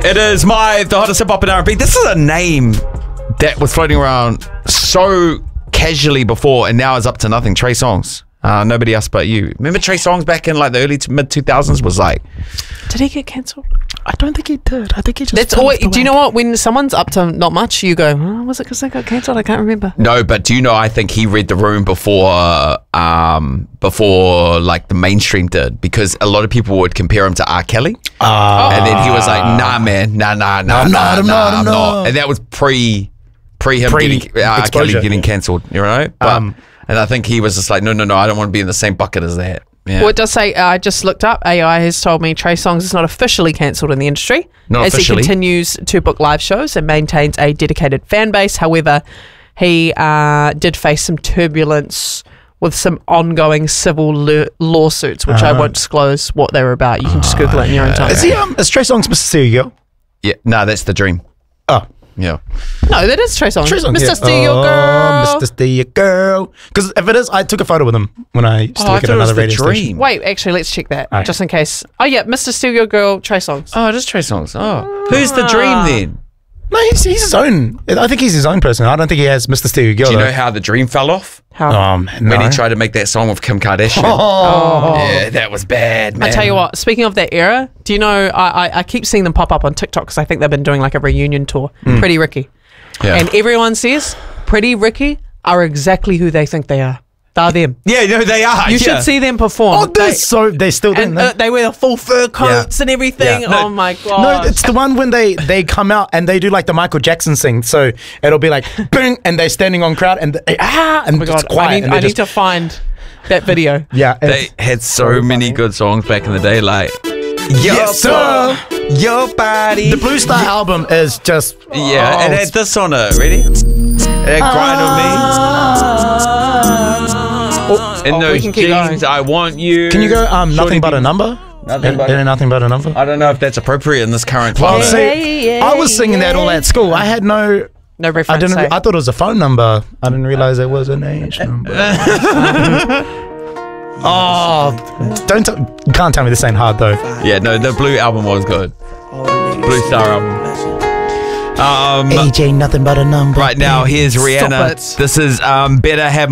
It is the hottest hip hop and R&B. This is a name that was floating around so casually before, and now is up to nothing. Trey Songz. Nobody else but you. Remember Trey Songz back in like the early to mid 2000s was like. Did he get cancelled? I don't think he did. I think he just. That's always. Do you know what? When someone's up to not much, you go, oh, was it because they got cancelled? I can't remember. No, but do you know? I think he read the room before like the mainstream did, because a lot of people would compare him to R. Kelly, and then he was like, "Nah, man, nah, I'm not." And that was pre him getting R. Kelly getting cancelled, you know. But, and I think he was just like, no, I don't want to be in the same bucket as that. Yeah. Well, it does say, I just looked up, AI has told me Trey Songz is not officially cancelled in the industry. Not as officially. He continues to book live shows and maintains a dedicated fan base. However, he did face some turbulence with some ongoing civil lawsuits, which I won't disclose what they were about. You can just Google it in your own time. Is Trey Songz Mr. Studio? Yeah, no, that's the dream. Oh. Yeah. No, that is Trey Songz. Mr. Yeah. Studio Girl. Mr. Studio Girl. Because if it is, I took a photo with him when I used to work at another radio station. Wait, actually, let's check that just in case. Oh, yeah, Mr. Studio Girl, Trey Songz. Oh, it is Trey Songz. Oh. Who's the dream then? No, he's his own. I think he's his own person. I don't think he has Mr. Studio Girl. Do you know how the dream fell off? How? When he tried to make that song with Kim Kardashian. Yeah, that was bad, man. I tell you what, speaking of that era, do you know, I keep seeing them pop up on TikTok because I think they've been doing like a reunion tour. Pretty Ricky. Yeah. And everyone says Pretty Ricky are exactly who they think they are. They're them. Yeah, no, they are. You should see them perform. Oh, they still and didn't they wear the full fur coats and everything. Yeah. Oh my god! No, it's the one when they come out and they do like the Michael Jackson thing. So it'll be like boom, and they're standing on crowd and and oh my god! it's quiet. I need to find that video. Yeah, they had so many good songs back in the day, like Yes, sir. Your Body. The Blue Star album is just it had this on it. Ready? It Grind on Me. In those jeans, I want you. Can you go Nothing But a Number? Nothing but a number. I don't know if that's appropriate in this current Well, climate. see, I was singing that all at school. I had no reference. I thought it was a phone number. I didn't realize it was an age number. You can't tell me this ain't hard though. Yeah, no, the Blue album was good. Blue Star album. Age ain't nothing but a number. Right now, here's Rihanna. This is Better Have